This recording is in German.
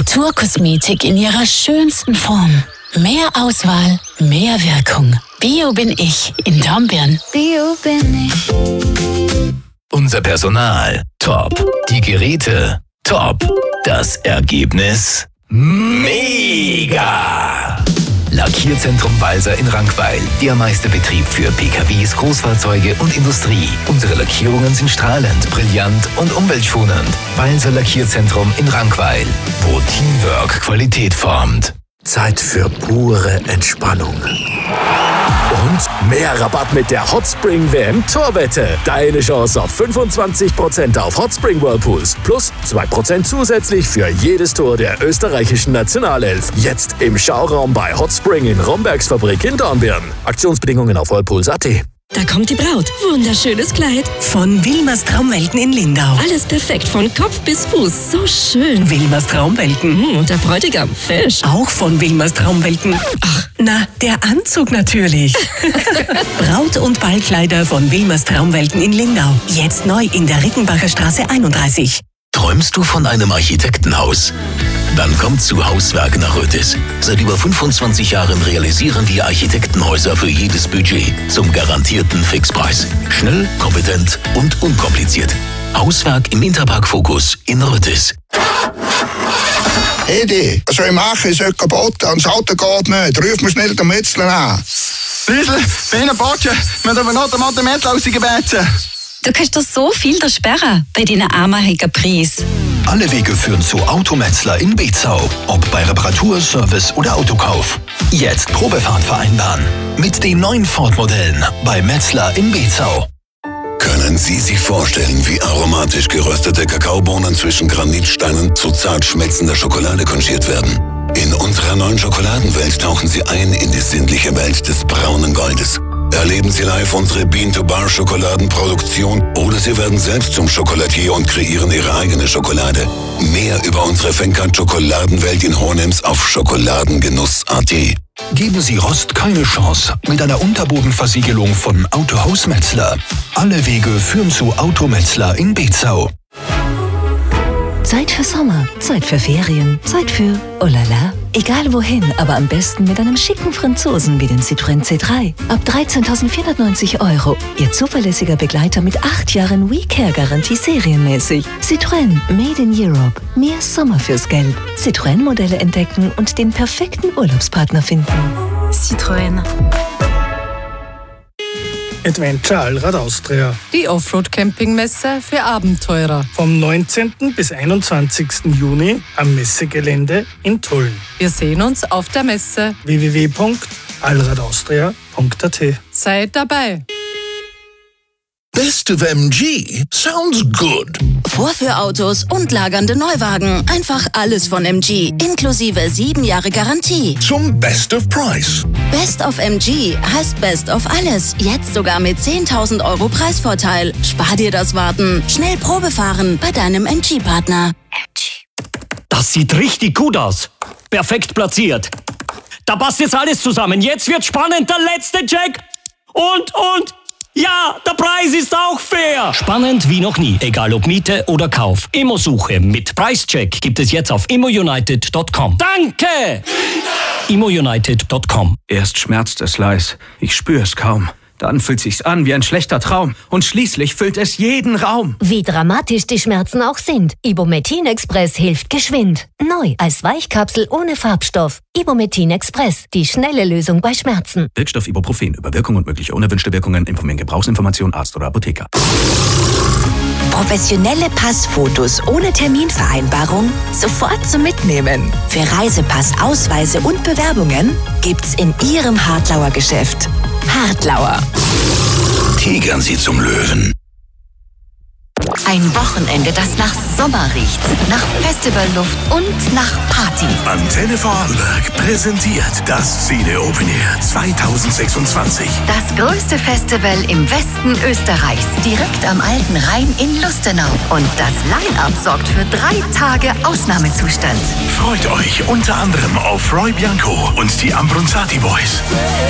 Naturkosmetik in ihrer schönsten Form. Mehr Auswahl, mehr Wirkung. Bio bin ich in Dornbirn. Bio bin ich. Unser Personal top. Die Geräte top. Das Ergebnis mega. Lackierzentrum Walser in Rankweil. Der Meisterbetrieb für PKWs, Großfahrzeuge und Industrie. Unsere Lackierungen sind strahlend, brillant und umweltschonend. Walser Lackierzentrum in Rankweil, wo Teamwork Qualität formt. Zeit für pure Entspannung. Und mehr Rabatt mit der Hotspring WM Torwette. Deine Chance auf 25% auf Hotspring Whirlpools plus 2% zusätzlich für jedes Tor der österreichischen Nationalelf. Jetzt im Schauraum bei Hotspring in Rombergs Fabrik in Dornbirn. Aktionsbedingungen auf whirlpools.at. Da kommt die Braut. Wunderschönes Kleid. Von Wilmers Traumwelten in Lindau. Alles perfekt, von Kopf bis Fuß. So schön. Wilmers Traumwelten. Und der Bräutigam, fesch. Auch von Wilmers Traumwelten. Ach, na, der Anzug natürlich. Braut- und Ballkleider von Wilmers Traumwelten in Lindau. Jetzt neu in der Rickenbacher Straße 31. Träumst du von einem Architektenhaus? Dann kommt zu Hauswerk nach Rötis. Seit über 25 Jahren realisieren wir Architektenhäuser für jedes Budget zum garantierten Fixpreis. Schnell, kompetent und unkompliziert. Hauswerk im Interpark Fokus in Rötis. Edi, was soll ich machen? Ich soll kaputt, das Auto geht nicht. Ruf mir schnell den Metzler an. Riesel, bei Ihnen Botschen, wir haben noch den Metzler rausgebeten. Du kannst doch so viel sperren bei deinen armen Preis. Alle Wege führen zu Autometzler in Bezau. Ob bei Reparatur, Service oder Autokauf. Jetzt Probefahrt vereinbaren. Mit den neuen Ford-Modellen bei Metzler in Bezau. Können Sie sich vorstellen, wie aromatisch geröstete Kakaobohnen zwischen Granitsteinen zu zart schmelzender Schokolade konchiert werden? In unserer neuen Schokoladenwelt tauchen Sie ein in die sinnliche Welt des braunen Goldes. Erleben Sie live unsere Bean-to-Bar-Schokoladenproduktion oder Sie werden selbst zum Schokoladier und kreieren Ihre eigene Schokolade. Mehr über unsere Fenkat-Schokoladenwelt in Hohenems auf schokoladengenuss.at. Geben Sie Rost keine Chance mit einer Unterbodenversiegelung von Autohaus Metzler. Alle Wege führen zu Autometzler in Bezau. Zeit für Sommer, Zeit für Ferien, Zeit für oh la la. Egal wohin, aber am besten mit einem schicken Franzosen wie den Citroën C3. Ab 13.490 €. Ihr zuverlässiger Begleiter mit 8 Jahren WeCare-Garantie serienmäßig. Citroën, Made in Europe. Mehr Sommer fürs Geld. Citroën-Modelle entdecken und den perfekten Urlaubspartner finden. Citroën. Adventure Allrad Austria. Die Offroad-Campingmesse für Abenteurer. Vom 19. bis 21. Juni am Messegelände in Tulln. Wir sehen uns auf der Messe. www.allradaustria.at. Seid dabei. Best of MG sounds good. Vorführautos und lagernde Neuwagen. Einfach alles von MG. Inklusive 7 Jahre Garantie. Zum Best of Price. Best of MG heißt Best of alles. Jetzt sogar mit 10.000 € Preisvorteil. Spar dir das Warten. Schnell Probe fahren bei deinem MG-Partner. Das sieht richtig gut aus. Perfekt platziert. Da passt jetzt alles zusammen. Jetzt wird spannend. Der letzte Check. Und. Ja, der Preis ist auch fair. Spannend wie noch nie, egal ob Miete oder Kauf. Immosuche mit Preischeck gibt es jetzt auf immounited.com. Danke! immounited.com. Erst schmerzt es leis, ich spüre es kaum. Dann fühlt sich's an wie ein schlechter Traum und schließlich füllt es jeden Raum. Wie dramatisch die Schmerzen auch sind, Ibumetin Express hilft geschwind. Neu als Weichkapsel ohne Farbstoff. Ibumetin Express, die schnelle Lösung bei Schmerzen. Wirkstoff Ibuprofen. Über Wirkung und mögliche unerwünschte Wirkungen informieren Gebrauchsinformation Arzt oder Apotheker. Professionelle Passfotos ohne Terminvereinbarung sofort zum Mitnehmen. Für Reisepass, Ausweise und Bewerbungen gibt's in Ihrem Hartlauer Geschäft. Hartlauer. Tigern Sie zum Löwen. Ein Wochenende, das nach Sommer riecht, nach Festivalluft und nach Party. Antenne Vorarlberg präsentiert das Cine Open Air 2026. Das größte Festival im Westen Österreichs, direkt am Alten Rhein in Lustenau. Und das Line-Up sorgt für 3 Tage Ausnahmezustand. Freut euch unter anderem auf Roy Bianco und die Ambronzati Boys.